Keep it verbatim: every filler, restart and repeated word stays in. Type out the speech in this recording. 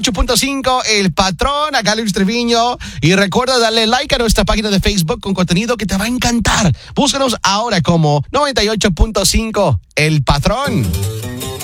ocho punto cinco, El Patrón, acá Luis Treviño. Y recuerda darle like a nuestra página de Facebook con contenido que te va a encantar. Búscanos ahora como noventa y ocho punto cinco, El Patrón.